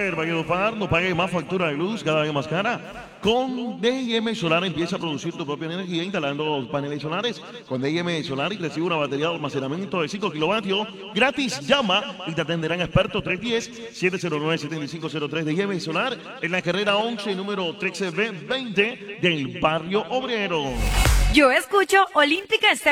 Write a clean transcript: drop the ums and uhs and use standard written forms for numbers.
Solar, Valledupar, no pague más factura de luz cada vez más cara. Con D&M Solar empieza a producir tu propia energía instalando paneles solares. Con D&M Solar y recibe una batería de almacenamiento de 5 kilovatios gratis. Llama y te atenderán expertos 310-709-7503. D&M Solar en la carrera 11, número 13B20 del barrio obrero. Yo escucho Olímpica